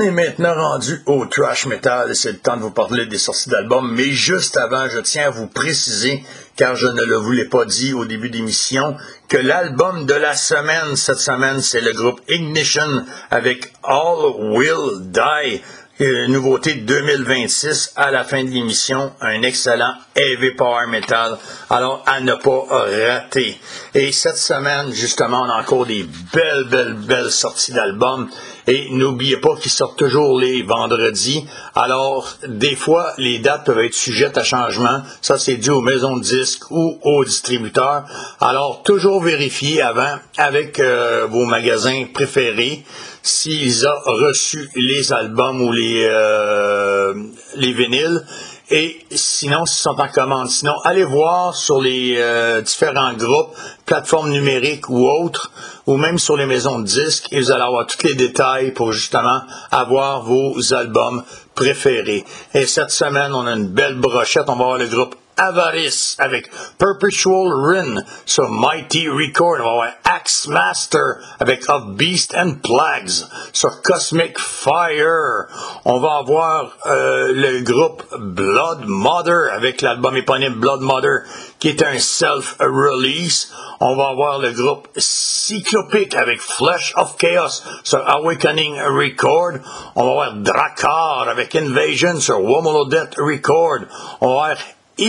est maintenant rendu au thrash metal et c'est le temps de vous parler des sorties d'albums. Mais juste avant, je tiens à vous préciser, car je ne le voulais pas dit au début d'émission, que l'album de la semaine, cette semaine, c'est le groupe Ignition avec All Will Die. Nouveauté 2026 à la fin de l'émission, un excellent heavy power metal, alors à ne pas rater. Et cette semaine, justement, on a encore des belles sorties d'albums. Et n'oubliez pas qu'ils sortent toujours les vendredis. Alors, des fois, les dates peuvent être sujettes à changement. Ça, c'est dû aux maisons de disques ou aux distributeurs. Alors, toujours vérifiez avant avec vos magasins préférés s'ils ont reçu les albums ou les vinyles. Et sinon, s'ils sont en commande. Sinon, allez voir sur les différents groupes, plateformes numériques ou autres, ou même sur les maisons de disques, et vous allez avoir tous les détails pour justement avoir vos albums préférés. Et cette semaine, on a une belle brochette. On va avoir le groupe Avarice avec Perpetual Ruin sur Mighty Record. On va avoir Axe Master avec Of Beast and Plagues sur Cosmic Fire. On va avoir le groupe Blood Mother avec l'album éponyme Blood Mother qui est un self-release. On va avoir le groupe Cyclopic avec Flesh of Chaos sur Awakening Record. On va avoir Drakkar avec Invasion sur Womelodeth Record. On va avoir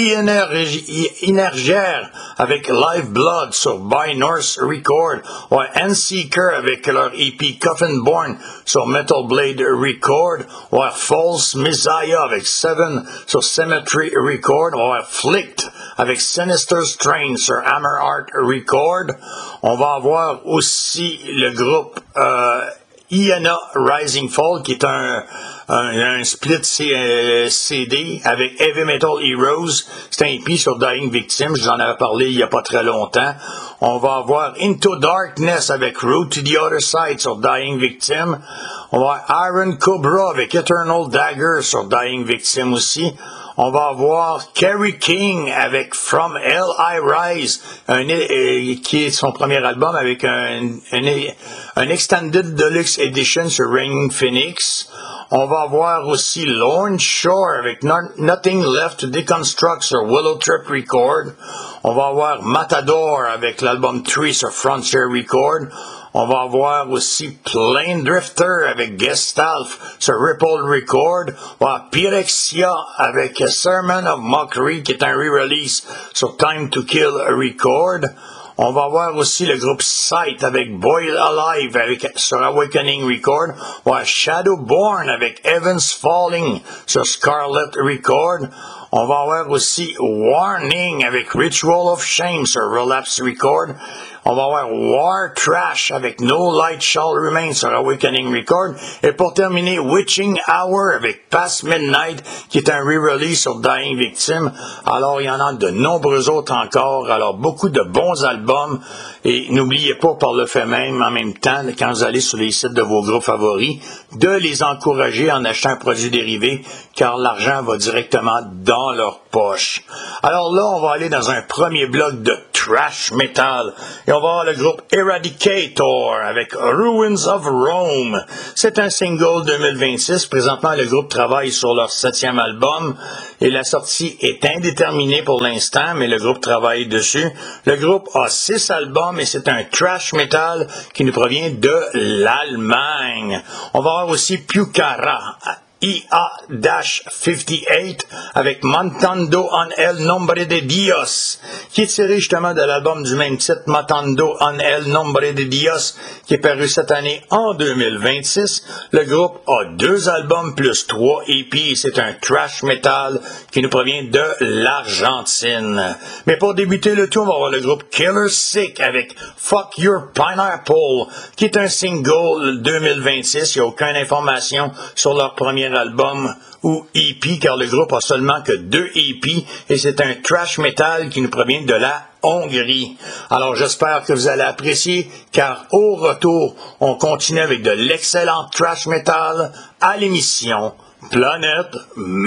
Inergère avec Live Blood sur By North Record, ou Endseeker avec leur EP Coffin Born sur Metal Blade Record, ou False Messiah avec Seven sur Cemetery Record, ou Flicked avec Sinister Strain sur Hammer Art Record. On va avoir aussi le groupe Iana Rising Fall qui est un split CD avec Heavy Metal Heroes. C'est un EP sur Dying Victim. Je vous en avais parlé il n'y a pas très longtemps. On va avoir Into Darkness avec Road to the Other Side sur Dying Victim. On va avoir Iron Cobra avec Eternal Dagger sur Dying Victim aussi. On va avoir Kerry King avec From Hell I Rise, qui est son premier album avec un Extended Deluxe Edition sur Reigning Phoenix. On va avoir aussi Lorne Shore avec Nothing Left to Deconstruct sur Willow Trip Record. On va avoir Matador avec l'album Tree sur Frontier Record. On va avoir aussi Plane Drifter avec Gestalf sur Ripple Record. On va avoir Pyrexia avec Sermon of Mockery qui est un re-release sur Time to Kill Record. On va voir aussi le groupe Sight avec Boil Alive sur Awakening Record. On va avoir Shadowborn avec Evans Falling sur Scarlet Record. On va avoir aussi Warning avec Ritual of Shame sur Relapse Record. On va avoir War Trash avec No Light Shall Remain sur Awakening Record. Et pour terminer, Witching Hour avec Past Midnight, qui est un re-release sur Dying Victim. Alors, il y en a de nombreux autres encore. Alors, beaucoup de bons albums. Et n'oubliez pas, par le fait même, en même temps, quand vous allez sur les sites de vos groupes favoris, de les encourager en achetant un produit dérivé, car l'argent va directement dans leur poche. Alors là, on va aller dans un premier bloc de thrash metal. Et on va avoir le groupe Eradicator avec Ruins of Rome. C'est un single 2026. Présentement, le groupe travaille sur leur 7e album et la sortie est indéterminée pour l'instant, mais le groupe travaille dessus. Le groupe a 6 albums et c'est un thrash metal qui nous provient de l'Allemagne. On va avoir aussi Pucara. IA-58 avec Matando en El Nombre de Dios, qui est tiré justement de l'album du même titre, Matando en El Nombre de Dios, qui est paru cette année en 2026. Le groupe a 2 albums plus 3 EP. C'est un thrash metal qui nous provient de l'Argentine. Mais pour débuter le tout, on va voir le groupe Killer Sick avec Fuck Your Pineapple, qui est un single 2026. Il n'y a aucune information sur leur premier album ou EP, car le groupe a seulement que 2 EP et c'est un thrash metal qui nous provient de la Hongrie. Alors j'espère que vous allez apprécier, car au retour, on continue avec de l'excellent thrash metal à l'émission Planète